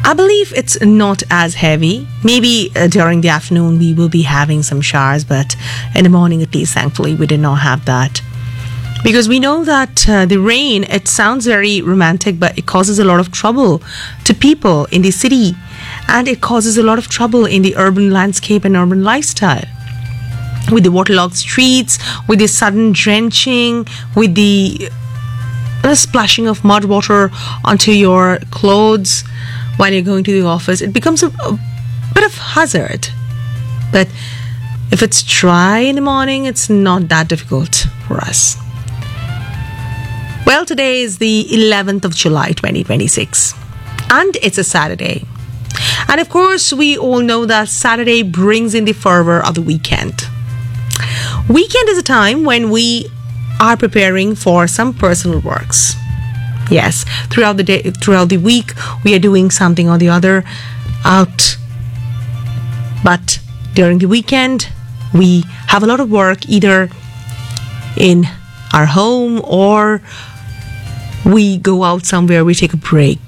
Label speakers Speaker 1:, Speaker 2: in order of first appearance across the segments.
Speaker 1: I believe it's not as heavy. Maybe during the afternoon we will be having some showers, but in the morning at least, thankfully, we did not have that. Because we know that the rain, it sounds very romantic, but it causes a lot of trouble to people in the city. And it causes a lot of trouble in the urban landscape and urban lifestyle. With the waterlogged streets, with the sudden drenching, with the splashing of mud water onto your clothes while you're going to the office, it becomes a bit of hazard. But if it's dry in the morning, it's not that difficult for us. Well, today is the 11th of July 2026 and it's a Saturday. And of course, we all know that Saturday brings in the fervor of the weekend. Weekend is a time when we are preparing for some personal works. Yes, throughout the day, throughout the week, we are doing something or the other out. But during the weekend, we have a lot of work either in our home or we go out somewhere, we take a break.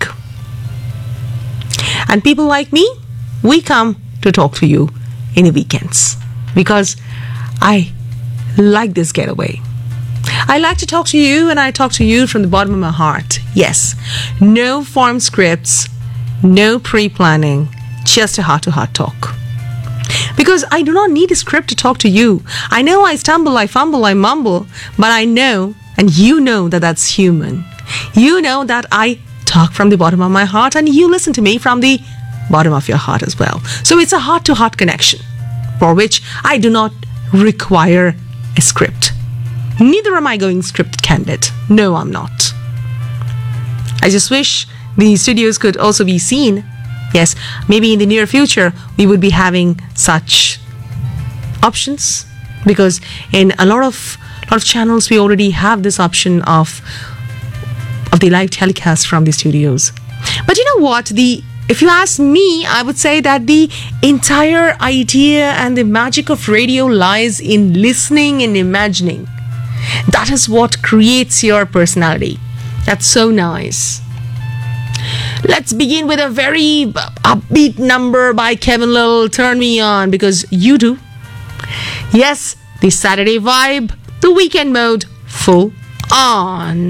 Speaker 1: And people like me, we come to talk to you in the weekends because I like this getaway. I like to talk to you and I talk to you from the bottom of my heart. Yes, no form scripts, no pre-planning, just a heart-to-heart talk. Because I do not need a script to talk to you. I know I stumble, I fumble, I mumble, but I know, and you know that that's human. You know that I talk from the bottom of my heart and you listen to me from the bottom of your heart as well. So it's a heart-to-heart connection for which I do not require a script. Neither am I going script candid. No, I'm not. I just wish the studios could also be seen. Yes, maybe in the near future we would be having such options because in a lot of channels we already have this option of the live telecast from the studios. But you know what? If you ask me, I would say that the entire idea and the magic of radio lies in listening and imagining. That is what creates your personality. That's so nice. Let's begin with a very upbeat number by Kevin Little, Turn Me On, because you do. Yes, the Saturday vibe, the weekend mode, full on.